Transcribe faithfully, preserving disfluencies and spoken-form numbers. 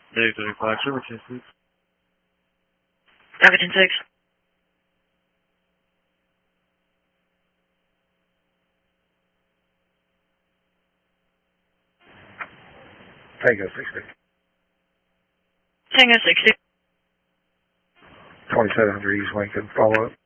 Dave thirty-five, Silver ten six. Alpha ten six. Tango sixty. Tango sixty. twenty-seven hundred East Lincoln, follow up.